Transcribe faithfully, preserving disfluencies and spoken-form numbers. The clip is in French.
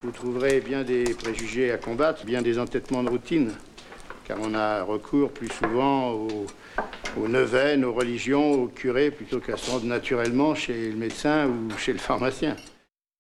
Vous trouverez bien des préjugés à combattre, bien des entêtements de routine, car on a recours plus souvent aux, aux neuvaines, aux religions, aux curés, plutôt qu'à se rendre naturellement chez le médecin ou chez le pharmacien.